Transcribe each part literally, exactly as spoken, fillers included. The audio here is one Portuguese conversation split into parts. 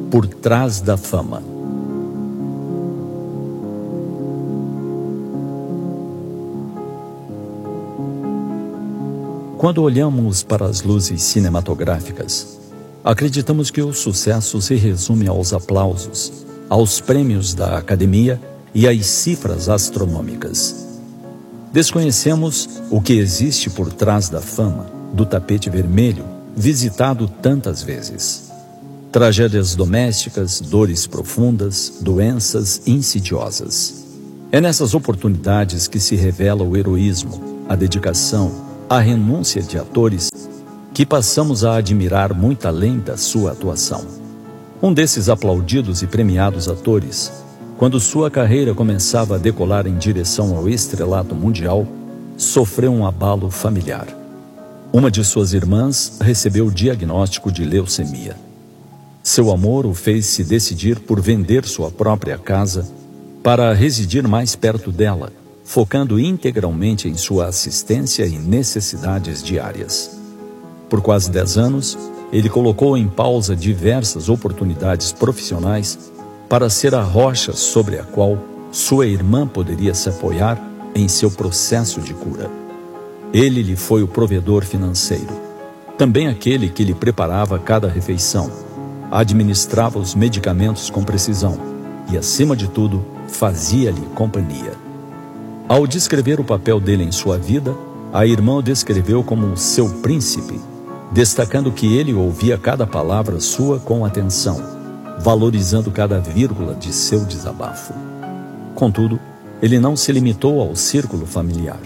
Por trás da fama. Quando olhamos para as luzes cinematográficas, acreditamos que o sucesso se resume aos aplausos, aos prêmios da academia e às cifras astronômicas. Desconhecemos o que existe por trás da fama, do tapete vermelho, visitado tantas vezes. Tragédias domésticas, dores profundas, doenças insidiosas. É nessas oportunidades que se revela o heroísmo, a dedicação, a renúncia de atores que passamos a admirar muito além da sua atuação. Um desses aplaudidos e premiados atores, quando sua carreira começava a decolar em direção ao estrelato mundial, sofreu um abalo familiar. Uma de suas irmãs recebeu o diagnóstico de leucemia. Seu amor o fez se decidir por vender sua própria casa para residir mais perto dela, focando integralmente em sua assistência e necessidades diárias. Por quase dez anos, ele colocou em pausa diversas oportunidades profissionais para ser a rocha sobre a qual sua irmã poderia se apoiar em seu processo de cura. Ele lhe foi o provedor financeiro, também aquele que lhe preparava cada refeição, administrava os medicamentos com precisão e, acima de tudo, fazia-lhe companhia. Ao descrever o papel dele em sua vida, a irmã o descreveu como seu príncipe, destacando que ele ouvia cada palavra sua com atenção, valorizando cada vírgula de seu desabafo. Contudo, ele não se limitou ao círculo familiar.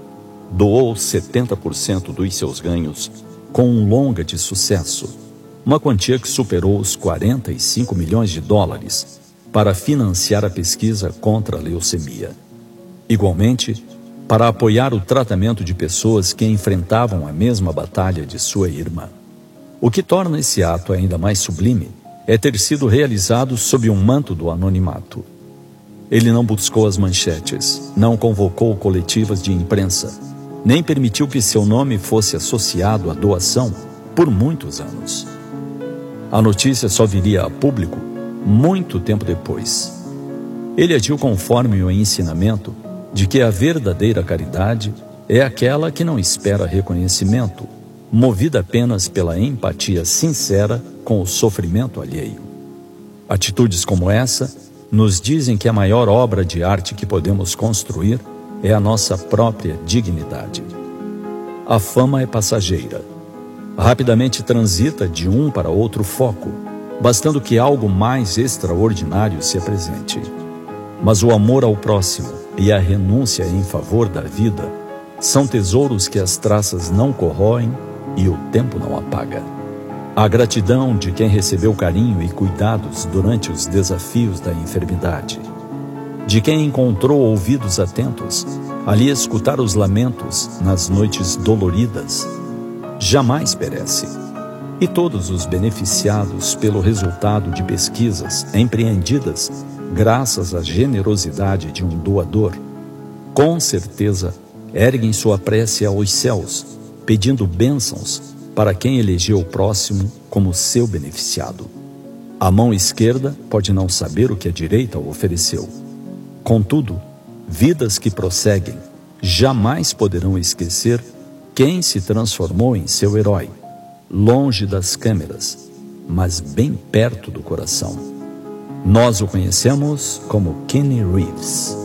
Doou setenta por cento dos seus ganhos com um longa de sucesso, uma quantia que superou os quarenta e cinco milhões de dólares, para financiar a pesquisa contra a leucemia. Igualmente, para apoiar o tratamento de pessoas que enfrentavam a mesma batalha de sua irmã. O que torna esse ato ainda mais sublime é ter sido realizado sob um manto do anonimato. Ele não buscou as manchetes, não convocou coletivas de imprensa, nem permitiu que seu nome fosse associado à doação por muitos anos. A notícia só viria a público muito tempo depois. Ele agiu conforme o ensinamento de que a verdadeira caridade é aquela que não espera reconhecimento, movida apenas pela empatia sincera com o sofrimento alheio. Atitudes como essa nos dizem que a maior obra de arte que podemos construir é a nossa própria dignidade. A fama é passageira. Rapidamente transita de um para outro foco, bastando que algo mais extraordinário se apresente. Mas o amor ao próximo e a renúncia em favor da vida são tesouros que as traças não corroem e o tempo não apaga. A gratidão de quem recebeu carinho e cuidados durante os desafios da enfermidade, de quem encontrou ouvidos atentos ali escutar os lamentos nas noites doloridas, jamais perece. E todos os beneficiados pelo resultado de pesquisas empreendidas graças à generosidade de um doador, com certeza erguem sua prece aos céus, pedindo bênçãos para quem elegeu o próximo como seu beneficiado. A mão esquerda pode não saber o que a direita ofereceu. Contudo, vidas que prosseguem jamais poderão esquecer quem se transformou em seu herói, longe das câmeras, mas bem perto do coração. Nós o conhecemos como Keanu Reeves.